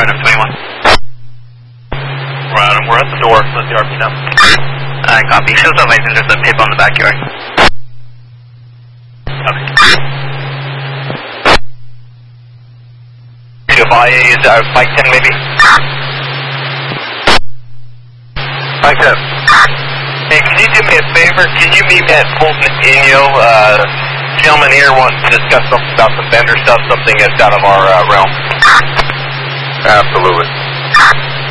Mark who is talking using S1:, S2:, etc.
S1: Roger, 21.
S2: Right, we're at the door. Let the RP know.
S1: Alright, copy. Shows up, I think there's a pip on the backyard.
S2: Copy. IA is Mike 10 maybe? Mike 10. Hey, can you do me a favor? Can you meet me at Fulton Inyo? Gentleman here wants to discuss something about some vendor stuff, something that's out of our realm.
S3: Absolutely.